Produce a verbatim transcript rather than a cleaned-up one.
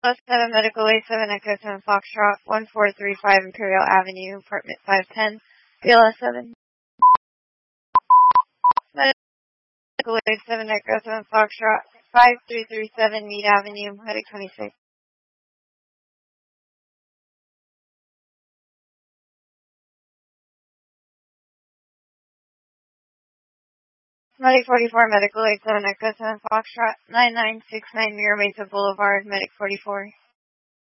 Plus seven Medical A seven Echo seven Foxtrot, one four three five Imperial Avenue, apartment five ten, B L S seven. Medical A seven Echo seven Foxtrot, five three three seven Mead Avenue, Medic twenty-six. Medic forty-four, Medical A seven Echo seven Foxtrot, nine nine six nine Mira Mesa Boulevard, Medic forty-four.